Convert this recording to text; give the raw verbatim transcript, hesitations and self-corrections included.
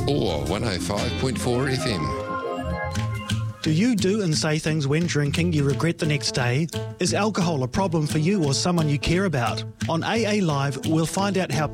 or one oh five point four F M. Do you do and say things when drinking you regret the next day? Is alcohol a problem for you or someone you care about? On A A Live, we'll find out how